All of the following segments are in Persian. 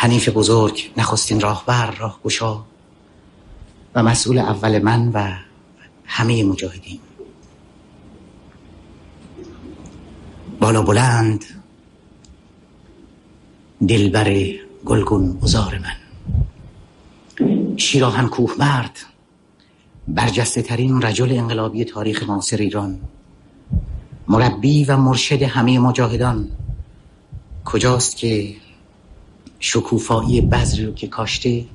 حنیف بزرگ نخستین راهبر، راهگشا و مسئول اول من و همه مجاهدین. بالا بلند دلبر گلگون عذار من، شیراهن کوه مرد، برجسته ترین رجل انقلابی تاریخ معاصر ایران، مربی و مرشد همه مجاهدان، کجاست که شکوفایی بذری رو که کاشته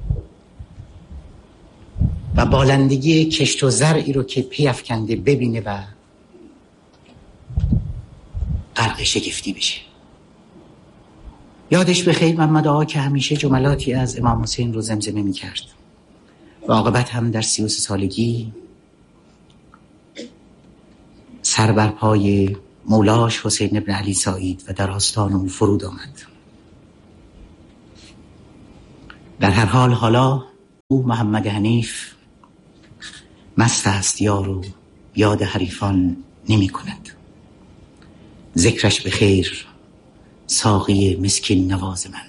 و بالندگی کشت و زرعی رو که پی افکنده ببینه و غرق شگفتی بشه. یادش بخیر محمد آقا که همیشه جملاتی از امام حسین رو زمزمه می کرد و عاقبت هم در 33 سالگی سر بر پای مولاش حسین ابن علی سعید و در آستان او فرود آمد. در هر حال حالا او محمد حنیف مست است یار و یاد حریفان نمی کند. ذکرش به خیر ساقی مسکین نواز من.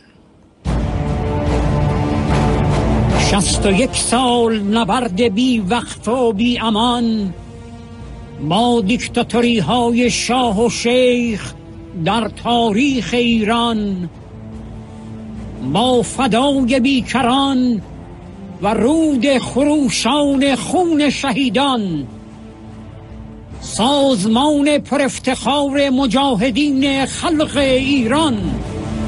61 سال نبرد بی وقت و بی امان، ما دیکتاتوری های شاه و شیخ در تاریخ ایران، ما فدای بیکران و رود خروشان خون شهیدان، سازمان پر افتخار مجاهدین خلق ایران.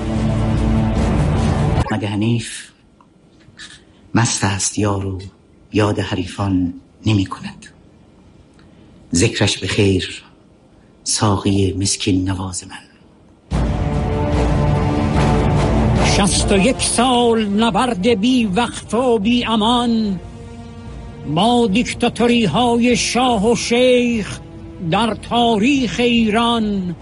محمد حنیف مست است یار و یاد حریفان نمی کند. ذکرش به خیر ساقی مسکین نواز من. 61 سال نبرد بی وقت و بی امان، ما دیکتاتوری های شاه و شیخ در تاریخ ایران،